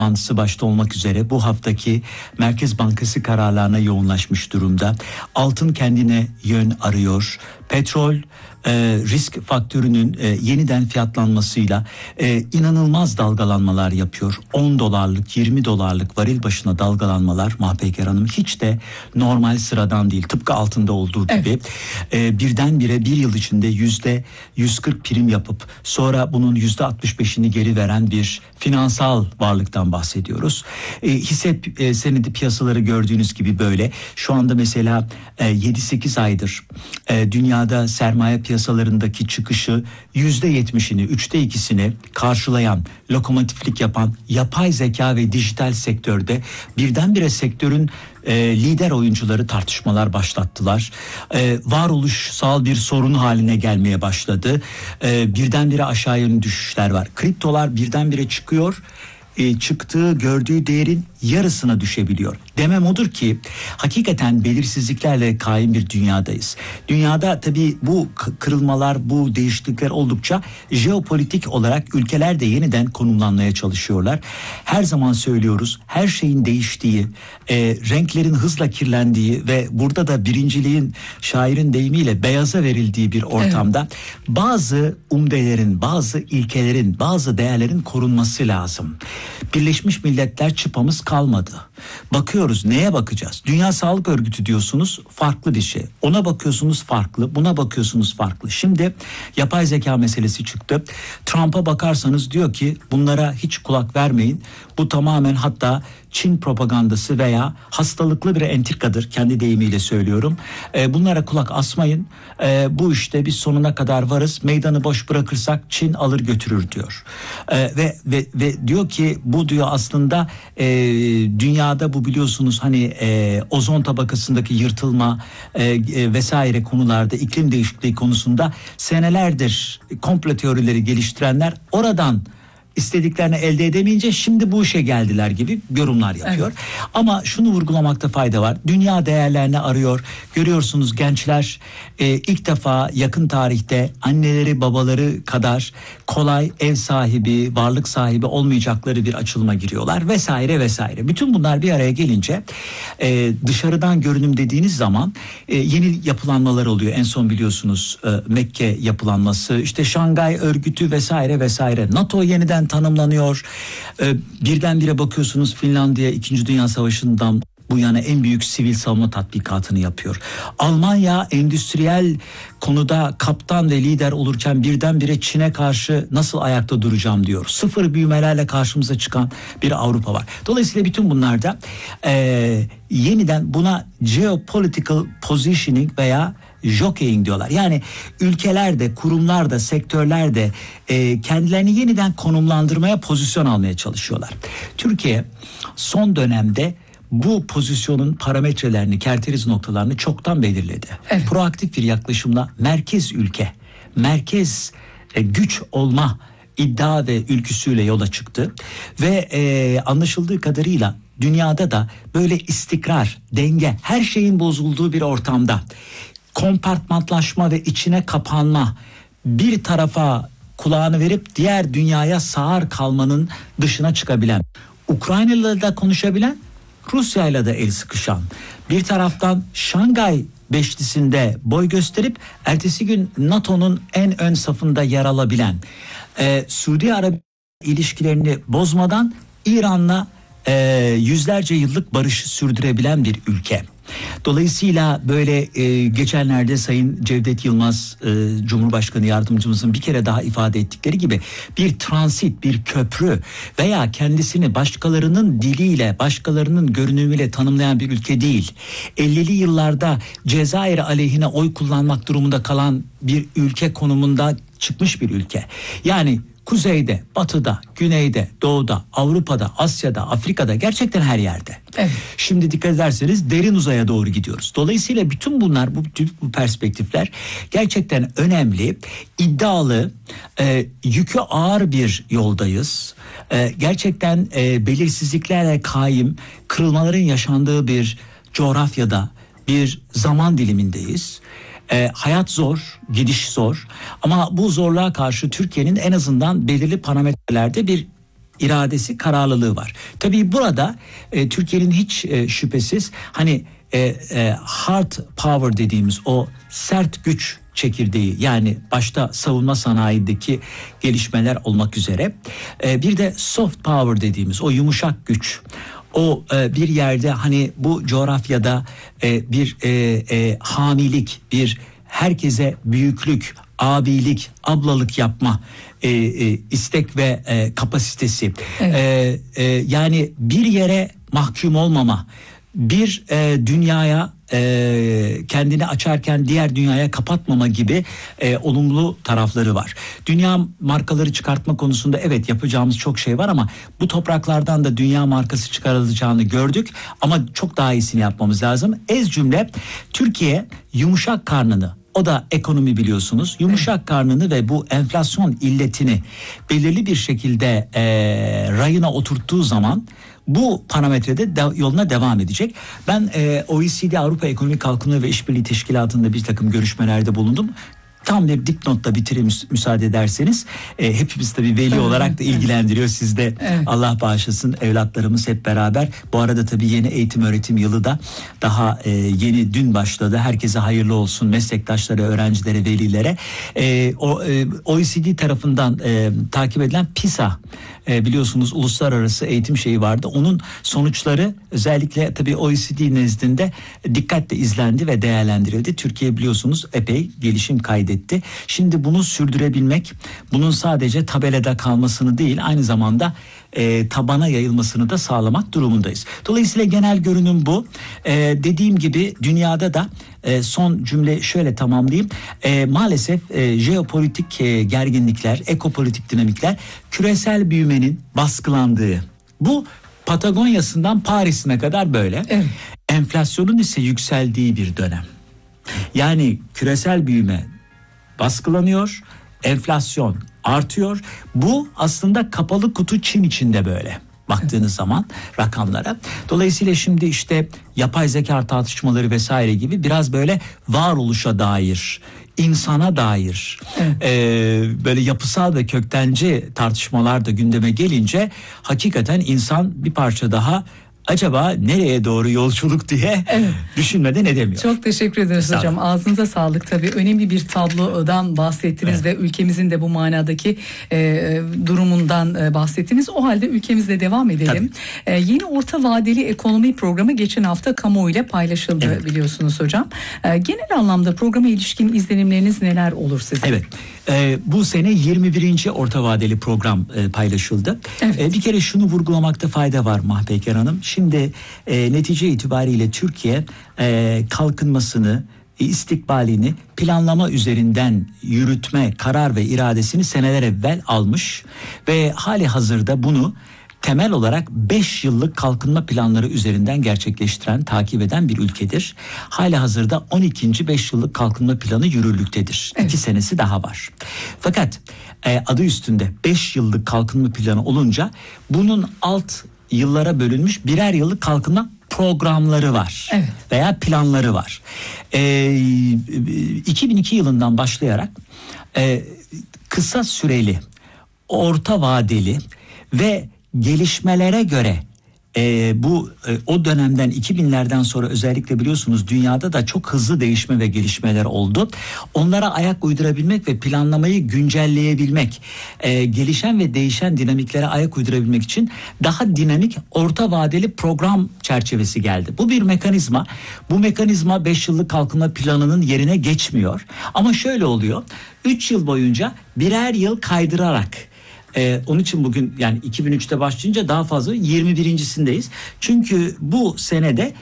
başta olmak üzere bu haftaki Merkez Bankası kararlarına yoğunlaşmış durumda. Altın kendine yön arıyor. Petrol risk faktörünün yeniden fiyatlanmasıyla inanılmaz dalgalanmalar yapıyor. 10 dolarlık 20 dolarlık varil başına dalgalanmalar Mahpeker Hanım hiç de normal sıradan değil. Tıpkı altında olduğu gibi birdenbire bir yıl içinde %140 prim yapıp sonra bunun %65'ini geri veren bir finansal varlıktan bahsediyoruz. Hisse senedi piyasaları gördüğünüz gibi böyle. Şu anda mesela 7-8 aydır dünyada sermaye piyasalarındaki çıkışı %70'ini, 2/3'ünü karşılayan, lokomotiflik yapan yapay zeka ve dijital sektörde birdenbire sektörün lider oyuncuları tartışmalar başlattılar. Varoluşsal bir sorun haline gelmeye başladı. Birdenbire aşağı yönlü düşüşler var. Kriptolar birdenbire çıkıyor. Çıktığı gördüğü değerin yarısına düşebiliyor. Demem odur ki hakikaten belirsizliklerle kaim bir dünyadayız. Dünyada tabii bu kırılmalar, bu değişiklikler oldukça jeopolitik olarak ülkeler de yeniden konumlanmaya çalışıyorlar. Her zaman söylüyoruz, her şeyin değiştiği, renklerin hızla kirlendiği ve burada da birinciliğin şairin deyimiyle beyaza verildiği bir ortamda bazı umdelerin, bazı ilkelerin, bazı değerlerin korunması lazım. Birleşmiş Milletler çıpamız kalmadı. Bakıyoruz, neye bakacağız? Dünya Sağlık Örgütü diyorsunuz, farklı bir şey. Ona bakıyorsunuz farklı, buna bakıyorsunuz farklı. Şimdi yapay zeka meselesi çıktı. Trump'a bakarsanız diyor ki bunlara hiç kulak vermeyin. Bu tamamen hatta Çin propagandası veya hastalıklı bir entrikadır, kendi deyimiyle söylüyorum. Bunlara kulak asmayın. Bu işte biz sonuna kadar varız. Meydanı boş bırakırsak Çin alır götürür diyor. Ve diyor ki bu diyor aslında dünyada bu biliyorsunuz hani ozon tabakasındaki yırtılma vesaire konularda, iklim değişikliği konusunda senelerdir komplo teorileri geliştirenler oradan istediklerini elde edemeyince şimdi bu işe geldiler gibi yorumlar yapıyor. Evet. Ama şunu vurgulamakta fayda var. Dünya değerlerini arıyor. Görüyorsunuz gençler ilk defa yakın tarihte anneleri babaları kadar kolay ev sahibi, varlık sahibi olmayacakları bir açılıma giriyorlar vesaire vesaire. Bütün bunlar bir araya gelince dışarıdan görünüm dediğiniz zaman yeni yapılanmalar oluyor. En son biliyorsunuz Mekke yapılanması, işte Şangay Örgütü vesaire vesaire. NATO yeniden tanımlanıyor. Birdenbire bakıyorsunuz Finlandiya 2. Dünya Savaşı'ndan bu yana en büyük sivil savunma tatbikatını yapıyor. Almanya endüstriyel konuda kaptan ve lider olurken birdenbire Çin'e karşı nasıl ayakta duracağım diyor. Sıfır büyümelerle karşımıza çıkan bir Avrupa var. Dolayısıyla bütün bunlarda yeniden buna geopolitical positioning veya jockeying diyorlar. Yani ülkelerde, kurumlarda, sektörlerde kendilerini yeniden konumlandırmaya, pozisyon almaya çalışıyorlar. Türkiye son dönemde bu pozisyonun parametrelerini, kerteriz noktalarını çoktan belirledi. Evet. Proaktif bir yaklaşımla merkez ülke, merkez güç olma iddia ve ülküsüyle yola çıktı. Ve anlaşıldığı kadarıyla dünyada da böyle istikrar, denge, her şeyin bozulduğu bir ortamda kompartmanlaşma ve içine kapanma, bir tarafa kulağını verip diğer dünyaya sağır kalmanın dışına çıkabilen, Ukrayna'yla da konuşabilen, Rusya'yla da el sıkışan, bir taraftan Şangay Beşlisi'nde boy gösterip ertesi gün NATO'nun en ön safında yer alabilen, Suudi Arabistan ilişkilerini bozmadan İran'la yüzlerce yıllık barışı sürdürebilen bir ülke. Dolayısıyla böyle geçenlerde Sayın Cevdet Yılmaz Cumhurbaşkanı Yardımcımızın bir kere daha ifade ettikleri gibi bir transit, bir köprü veya kendisini başkalarının diliyle, başkalarının görünümüyle tanımlayan bir ülke değil. 50'li yıllarda Cezayir aleyhine oy kullanmak durumunda kalan bir ülke konumunda çıkmış bir ülke. Yani kuzeyde, batıda, güneyde, doğuda, Avrupa'da, Asya'da, Afrika'da, gerçekten her yerde. Evet. Şimdi dikkat ederseniz derin uzaya doğru gidiyoruz. Dolayısıyla bütün bunlar, bu perspektifler gerçekten önemli, iddialı, yükü ağır bir yoldayız. Gerçekten belirsizliklerle kaim, kırılmaların yaşandığı bir coğrafyada, bir zaman dilimindeyiz. Hayat zor, gidiş zor ama bu zorluğa karşı Türkiye'nin en azından belirli parametrelerde bir iradesi, kararlılığı var. Tabii burada Türkiye'nin hiç şüphesiz hani hard power dediğimiz o sert güç çekirdeği, yani başta savunma sanayideki gelişmeler olmak üzere bir de soft power dediğimiz o yumuşak güç, o bir yerde hani bu coğrafyada bir hamilik, bir herkese büyüklük, abilik, ablalık yapma istek ve kapasitesi, evet. Yani bir yere mahkum olmama, bir dünyaya kendini açarken diğer dünyaya kapatmama gibi olumlu tarafları var. Dünya markaları çıkartma konusunda evet yapacağımız çok şey var ama bu topraklardan da dünya markası çıkarılacağını gördük ama çok daha iyisini yapmamız lazım. Ez cümle Türkiye yumuşak karnını, o da ekonomi biliyorsunuz, yumuşak karnını ve bu enflasyon illetini belirli bir şekilde rayına oturttuğu zaman bu parametrede yoluna devam edecek. Ben OECD Avrupa Ekonomik Kalkınma ve İşbirliği Teşkilatı'nda bir takım görüşmelerde bulundum. Tam bir dipnotla bitireyim müsaade ederseniz. Hepimiz tabii veli olarak da ilgilendiriyor. Siz de evet. Allah bağışlasın, evlatlarımız hep beraber. Bu arada tabii yeni eğitim öğretim yılı da daha yeni dün başladı. Herkese hayırlı olsun, meslektaşlara, öğrencilere, velilere. OECD tarafından takip edilen PISA, biliyorsunuz uluslararası eğitim şeyi vardı. Onun sonuçları özellikle tabii OECD nezdinde dikkatle izlendi ve değerlendirildi. Türkiye biliyorsunuz epey gelişim kaydetti. Şimdi bunu sürdürebilmek, bunun sadece tabelada kalmasını değil, aynı zamanda tabana yayılmasını da sağlamak durumundayız. Dolayısıyla genel görünüm bu. Dediğim gibi dünyada da son cümle şöyle tamamlayayım. Maalesef jeopolitik gerginlikler, ekopolitik dinamikler, küresel büyümenin baskılandığı, bu Patagonya'sından Paris'ine kadar böyle. Evet. Enflasyonun ise yükseldiği bir dönem. Yani küresel büyüme baskılanıyor, enflasyon artıyor. Bu aslında kapalı kutu Çin içinde böyle baktığınız zaman rakamlara. Dolayısıyla şimdi işte yapay zeka tartışmaları vesaire gibi biraz böyle varoluşa dair, insana dair böyle yapısal ve köktenci tartışmalar da gündeme gelince hakikaten insan bir parça daha acaba nereye doğru yolculuk diye düşünmeden edemiyor. Çok teşekkür ederiz hocam. Ağzınıza sağlık tabii. Önemli bir tablodan bahsettiniz ve ülkemizin de bu manadaki durumundan bahsettiniz. O halde ülkemizle devam edelim. Yeni orta vadeli ekonomi programı geçen hafta kamuoyuyla paylaşıldı biliyorsunuz hocam. Genel anlamda programa ilişkin izlenimleriniz neler olur sizin? Evet. Bu sene 21. orta vadeli program paylaşıldı. Evet. Bir kere şunu vurgulamakta fayda var Mahpeyker Hanım. Şimdi netice itibariyle Türkiye kalkınmasını, istikbalini planlama üzerinden yürütme karar ve iradesini seneler evvel almış ve hali hazırda bunu temel olarak 5 yıllık kalkınma planları üzerinden gerçekleştiren, takip eden bir ülkedir. Halihazırda 12. 5 yıllık kalkınma planı yürürlüktedir. Evet. 2 senesi daha var. Fakat adı üstünde 5 yıllık kalkınma planı olunca bunun alt yıllara bölünmüş birer yıllık kalkınma programları var. Evet. Veya planları var. 2002 yılından başlayarak kısa süreli, orta vadeli ve gelişmelere göre o dönemden 2000'lerden sonra özellikle biliyorsunuz dünyada da çok hızlı değişme ve gelişmeler oldu. Onlara ayak uydurabilmek ve planlamayı güncelleyebilmek, gelişen ve değişen dinamiklere ayak uydurabilmek için daha dinamik orta vadeli program çerçevesi geldi. Bu bir mekanizma. Bu mekanizma 5 yıllık kalkınma planının yerine geçmiyor. Ama şöyle oluyor. 3 yıl boyunca birer yıl kaydırarak, onun için bugün yani 2003'te başlayınca daha fazla 21.sindeyiz. Çünkü bu senede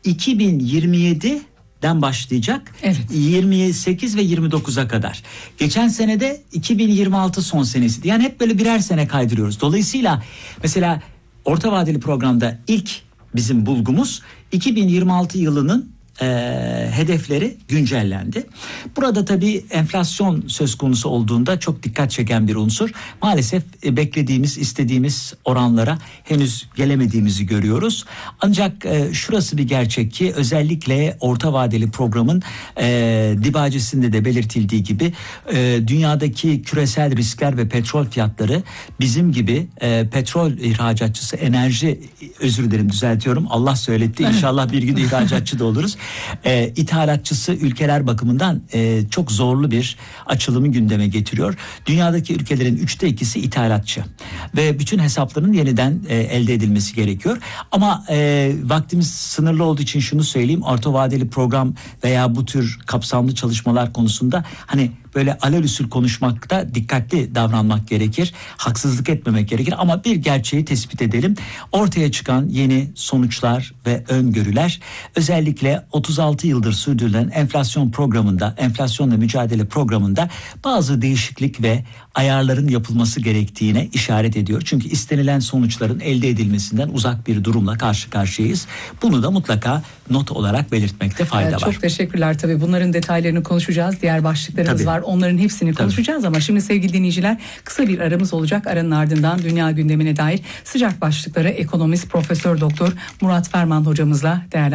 2027'den başlayacak, evet. 28 ve 29'a kadar. Geçen senede 2026 son senesiydi. Yani hep böyle birer sene kaydırıyoruz. Dolayısıyla mesela orta vadeli programda ilk bizim bulgumuz 2026 yılının hedefleri güncellendi. Burada tabii enflasyon söz konusu olduğunda çok dikkat çeken bir unsur. Maalesef beklediğimiz, istediğimiz oranlara henüz gelemediğimizi görüyoruz. Ancak şurası bir gerçek ki özellikle orta vadeli programın dibacesinde de belirtildiği gibi dünyadaki küresel riskler ve petrol fiyatları bizim gibi petrol ihracatçısı, düzeltiyorum, Allah söyletti, İnşallah bir gün ihracatçı da oluruz. İthalatçısı ülkeler bakımından çok zorlu bir açılımı gündeme getiriyor. Dünyadaki ülkelerin 3'te 2'si ithalatçı ve bütün hesapların yeniden elde edilmesi gerekiyor. Ama vaktimiz sınırlı olduğu için şunu söyleyeyim, orta vadeli program veya bu tür kapsamlı çalışmalar konusunda hani böyle alelüsül konuşmakta dikkatli davranmak gerekir. Haksızlık etmemek gerekir ama bir gerçeği tespit edelim. Ortaya çıkan yeni sonuçlar ve öngörüler özellikle 36 yıldır sürdürülen enflasyon programında, enflasyonla mücadele programında bazı değişiklik ve ayarların yapılması gerektiğine işaret ediyor. Çünkü istenilen sonuçların elde edilmesinden uzak bir durumla karşı karşıyayız. Bunu da mutlaka not olarak belirtmekte fayda var. Çok teşekkürler. Tabii bunların detaylarını konuşacağız. Diğer başlıklarımız var. Onların hepsini konuşacağız ama şimdi sevgili dinleyiciler kısa bir aramız olacak. Aranın ardından dünya gündemine dair sıcak başlıkları ekonomist Profesör Doktor Murat Ferman hocamızla değerlendireceğiz.